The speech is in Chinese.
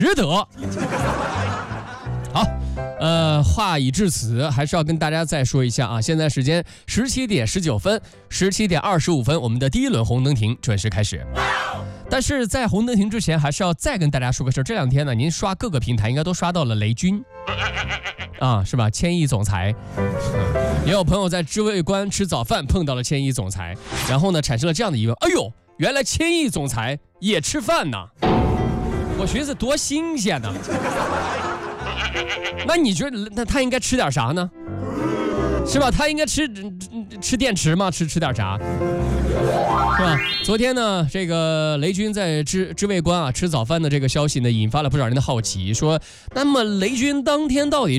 值得。好，话已至此，还是要跟大家再说一下啊。现在时间17点19分，17点25分，我们的第一轮红灯停准时开始。但是在红灯停之前，还是要再跟大家说个事儿。这两天呢，您刷各个平台应该都刷到了雷军啊，是吧？千亿总裁，也有朋友在知味观吃早饭碰到了千亿总裁，然后呢产生了这样的疑问：哎呦，原来千亿总裁也吃饭呢！我寻思多新鲜呢。那你觉得那他应该吃点啥呢？是吧？他应该吃电池吗？吃点啥？是吧？昨天呢，这个雷军在知味观啊吃早饭的这个消息呢，引发了不少人的好奇，说，那么雷军当天到底